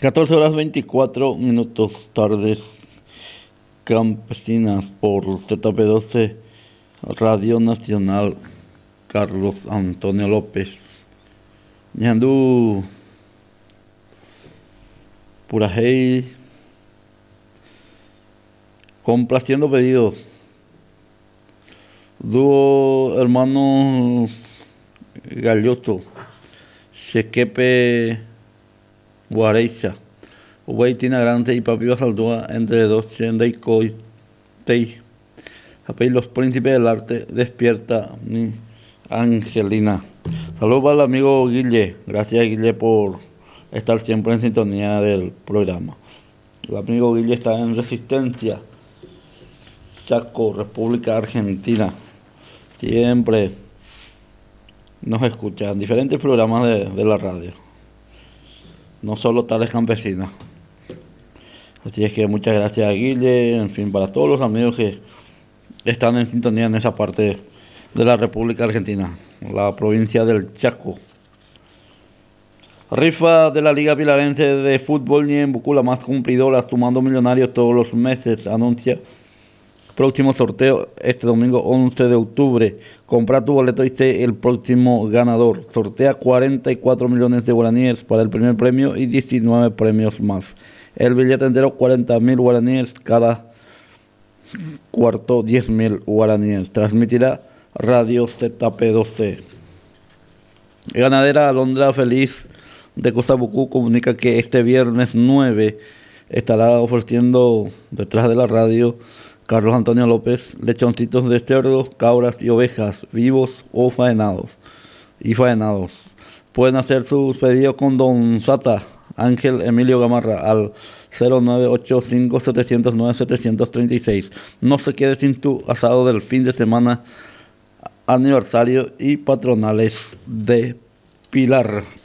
14 horas 24 minutos, tardes campesinas por ZP12, Radio Nacional, Carlos Antonio López. Ñandú Purajei, complaciendo pedidos. Dúo hermano Galloto, Chequepe Guareiza, Ubaitina Grande y Papi Basaldúa, entre dos Chendeico y Tei. Japey, los príncipes del arte, despierta mi Angelina. Saludos para el amigo Guille. Gracias, Guille, por estar siempre en sintonía del programa. El amigo Guille está en Resistencia, Chaco, República Argentina. Siempre nos escuchan diferentes programas de la radio, no solo Tales Campesinas. Así es que muchas gracias a Guille, en fin, para todos los amigos que están en sintonía en esa parte de la República Argentina, la provincia del Chaco. Rifa de la Liga Pilarense de Fútbol Ñembucú, la más cumplidora, sumando millonarios todos los meses, anuncia próximo sorteo este domingo 11 de octubre. Compra tu boleto y sé el próximo ganador. Sortea 44 millones de guaraníes para el primer premio y 19 premios más. El billete entero 40.000 guaraníes, cada cuarto 10.000 guaraníes. Transmitirá Radio ZP12. Ganadera Alondra Feliz de Costabucú comunica que este viernes 9 estará ofreciendo detrás de la radio Carlos Antonio López lechoncitos de cerdos, cabras y ovejas, vivos o faenados. Pueden hacer sus pedidos con Don Sata Ángel Emilio Gamarra al 0985-709-736. No se quede sin tu asado del fin de semana, aniversario y patronales de Pilar.